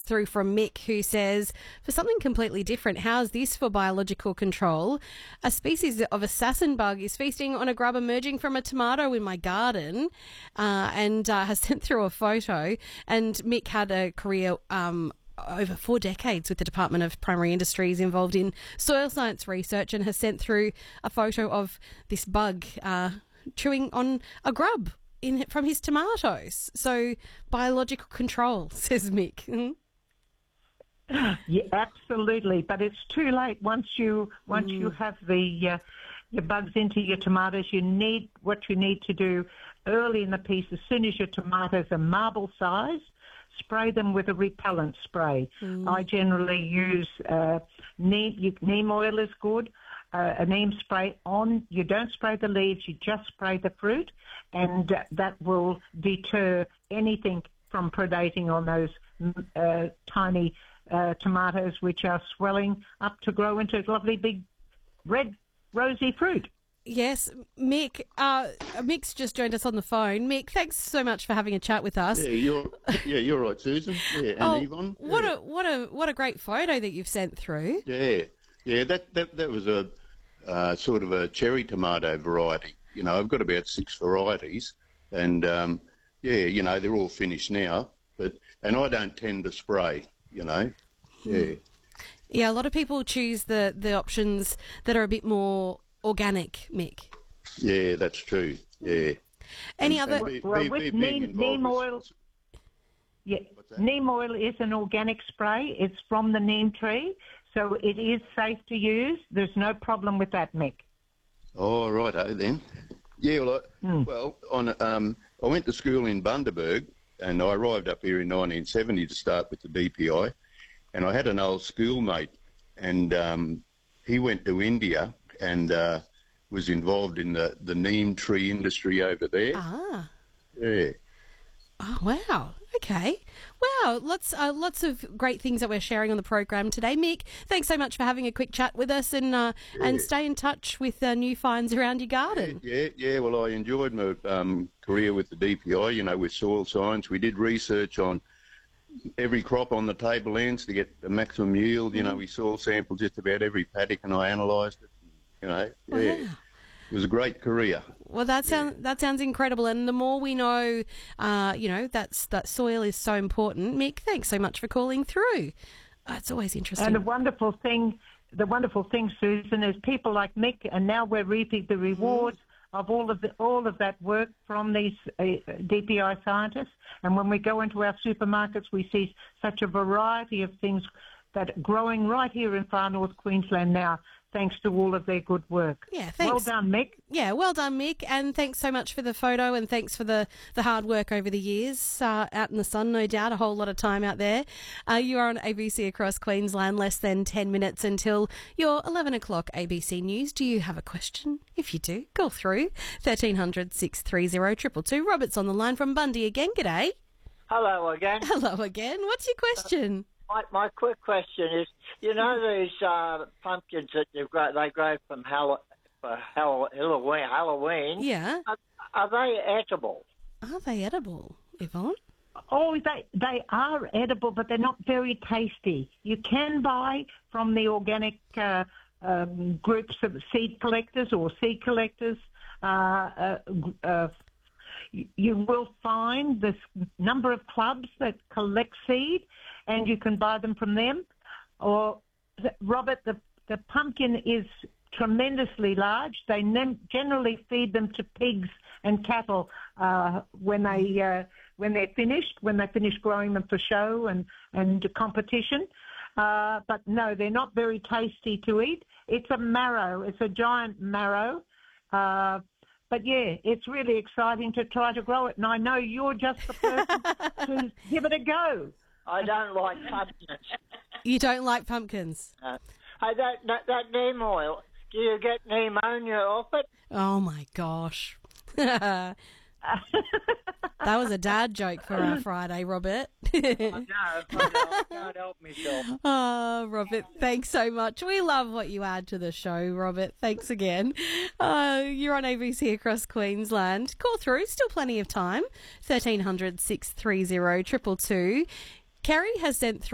through from Mick, who says, for something completely different, how's this for biological control? A species of assassin bug is feasting on a grub emerging from a tomato in my garden, and has sent through a photo. And Mick had a career over 4 decades with the Department of Primary Industries involved in soil science research, and has sent through a photo of this bug chewing on a grub from his tomatoes. So biological control, says Mick. Yeah, absolutely. But it's too late once you have the your bugs into your tomatoes. What you need to do early in the piece, as soon as your tomatoes are marble size, spray them with a repellent spray. I generally use neem oil is good. A neem spray on. You don't spray the leaves, you just spray the fruit, and that will deter anything from predating on those tiny tomatoes, which are swelling up to grow into lovely big red rosy fruit. Yes, Mick. Mick's just joined us on the phone. Mick, thanks so much for having a chat with us. Yeah, you're right, Susan. Yeah, and Yvonne. Yeah. What a great photo that you've sent through. Yeah. That was a sort of a cherry tomato variety. You know, I've got about 6 varieties, and they're all finished now. And I don't tend to spray. You know, yeah. Yeah, a lot of people choose the options that are a bit more organic, Mick. Yeah, that's true. Yeah. With neem oil. Yeah, neem oil is an organic spray. It's from the neem tree, so it is safe to use. There's no problem with that, Mick. Oh, righto then. Yeah, I went to school in Bundaberg, and I arrived up here in 1970 to start with the DPI, and I had an old schoolmate, and he went to India and was involved in the neem tree industry over there. Ah. Yeah. Oh, wow. Okay. Wow. Lots of great things that we're sharing on the program today. Mick, thanks so much for having a quick chat with us, and stay in touch with new finds around your garden. Yeah. Well, I enjoyed my career with the DPI, you know, with soil science. We did research on every crop on the tablelands to get the maximum yield. You know, we soil sampled just about every paddock, and I analysed it. You know, yeah. Wow. It was a great career. Well, that sounds incredible, and the more we know, that soil is so important. Mick, thanks so much for calling through. It's always interesting. And the wonderful thing, Susan, is people like Mick, and now we're reaping the rewards of all of that work from these DPI scientists. And when we go into our supermarkets, we see such a variety of things that are growing right here in far north Queensland now, thanks to all of their good work. Yeah, thanks. Well done, Mick. Yeah, well done, Mick, and thanks so much for the photo, and thanks for the hard work over the years, out in the sun, no doubt, a whole lot of time out there. You are on ABC across Queensland, less than 10 minutes until your 11 o'clock ABC News. Do you have a question? If you do, call through 1300 630 222. Robert's on the line from Bundy again. G'day. Hello again. Hello again. What's your question? My quick question is, you know these pumpkins that they grow from Halloween? Yeah. Are they edible? Are they edible, Yvonne? Oh, they are edible, but they're not very tasty. You can buy from the organic groups of seed collectors or seed collectors. You will find this number of clubs that collect seed, and you can buy them from them. Or, Robert, the pumpkin is tremendously large. They generally feed them to pigs and cattle when they're finished, when they finish growing them for show and competition. But no, they're not very tasty to eat. It's a marrow. It's a giant marrow. But yeah, it's really exciting to try to grow it, and I know you're just the person to give it a go. I don't like pumpkins. You don't like pumpkins? Hey, that neem oil, do you get pneumonia off it? Oh my gosh. That was a dad joke for our Friday, Robert. I know. I can't help myself. Oh, Robert, thanks so much. We love what you add to the show, Robert. Thanks again. You're on ABC across Queensland. Call through, still plenty of time. 1300 630 222. Kerry has sent through